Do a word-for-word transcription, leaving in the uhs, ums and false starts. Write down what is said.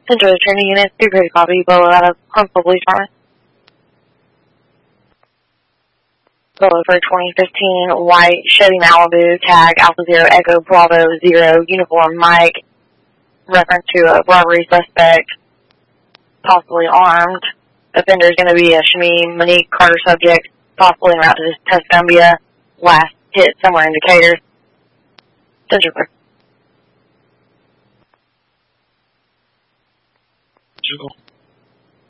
Central Training Unit, two pretty copy, Bolo out of Huntsville Police Department. Bolo for twenty fifteen, white Chevy Malibu, tag Alpha Zero Echo Bravo Zero, uniform Mike, reference to a robbery suspect, possibly armed. Offender is going to be a Shami Monique Carter subject, possibly en route to Tuscumbia, last hit somewhere in Decatur. Central clear. Jiggle.